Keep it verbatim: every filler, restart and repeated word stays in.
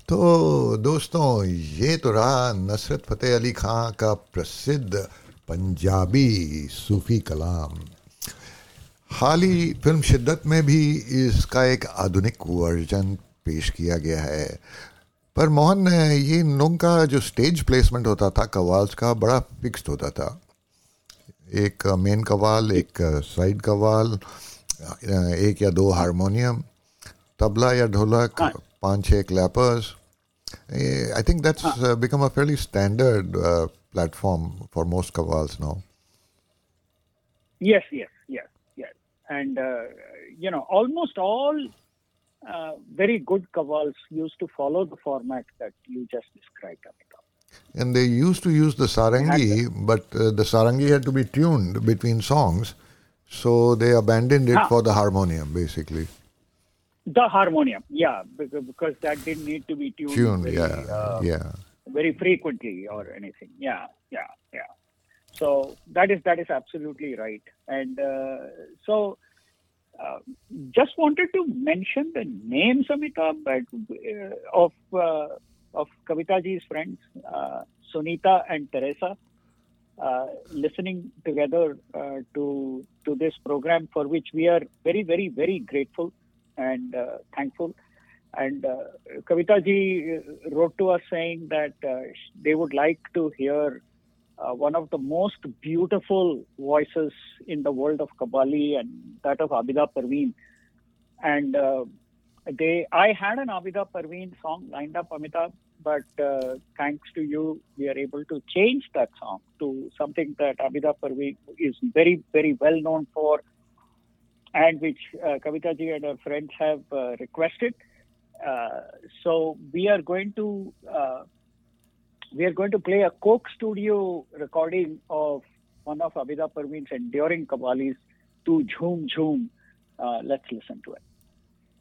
तो दोस्तों, ये तो रहा नुसरत फ़तेह अली खां का प्रसिद्ध पंजाबी सूफी कलाम। हाल ही फिल्म शिद्दत में भी इसका एक आधुनिक वर्जन पेश किया गया है। पर मोहन, ये इन लोगों का जो स्टेज प्लेसमेंट होता था कव्वाल्स का, बड़ा फिक्स्ड होता था। एक मेन कव्वाल, एक साइड कव्वाल, एक या दो हारमोनियम, तबला या ढोलक, हाँ पांच छह क्लैपर्स. I think that's हाँ uh, become a fairly standard uh, platform for most kavals now. yes yes yes yes and uh, you know almost all uh, very good kavals used to follow the format that you just described, Amitabh. And they used to use the They had the sarangi, but uh, the sarangi had to be tuned between songs, so they abandoned it huh, for the harmonium, basically. the harmonium, yeah, because, because that didn't need to be tuned Tuned, very yeah, uh, yeah. very frequently or anything. Yeah, yeah, yeah. So that is that is absolutely right. And uh, so uh, just wanted to mention the names, Amitabh, but, uh, of uh, of Kavita ji's friends, uh, Sunita and Teresa, uh, listening together uh, to to this program, for which we are very, very, very grateful and uh, thankful. And uh, Kavita ji wrote to us saying that uh, they would like to hear uh, one of the most beautiful voices in the world of Qawwali, and that of Abida Parveen. And uh, they, I had an Abida Parveen song lined up, Amitabh, but uh, thanks to you, we are able to change that song to something that Abida Parveen is very, very well known for, and which uh, Kavita ji and her friends have uh, requested. Uh, so we are going to uh, we are going to play a Coke Studio recording of one of Abida Parveen's enduring Qawwalis, Tu Jhoom Jhoom. Uh, let's listen to it.